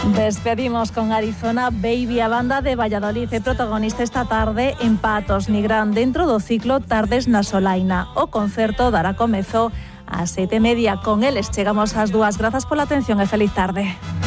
Despedimos con Arizona Baby, a banda de Valladolid, protagonista esta tarde en Patos Nigrán dentro do ciclo Tardes na Solaina. O concerto dará comezo ás 7:30. Con eles chegamos ás 2. Grazas pola atención e feliz tarde.